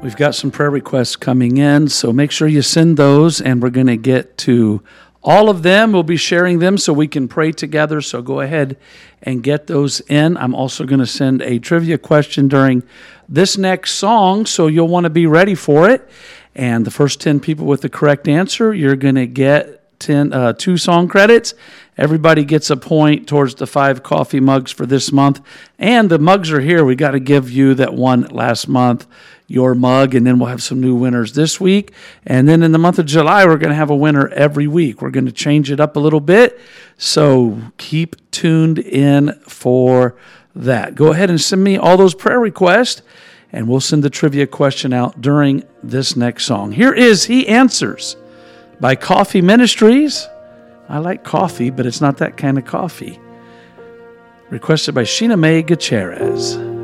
We've got some prayer requests coming in, so make sure you send those, and we're going to get to all of them. We'll be sharing them so we can pray together, so go ahead and get those in. I'm also going to send a trivia question during this next song, so you'll want to be ready for it. And the first 10 people with the correct answer, you're going to get 2 song credits. Everybody gets a point towards the 5 coffee mugs for this month. And the mugs are here. We got to give you that one last month, your mug, and then we'll have some new winners this week. And then in the month of July, we're going to have a winner every week. We're going to change it up a little bit, so keep tuned in for that. Go ahead and send me all those prayer requests, and we'll send the trivia question out during this next song. Here is He Answers by Coffee Ministries. I like coffee, but it's not that kind of coffee. Requested by Sheena Mae Gutierrez.